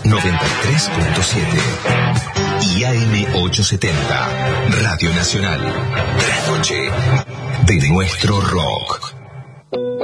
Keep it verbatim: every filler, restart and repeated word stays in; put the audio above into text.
noventa y tres punto siete y A M ochocientos setenta, Radio Nacional. La noche de nuestro rock.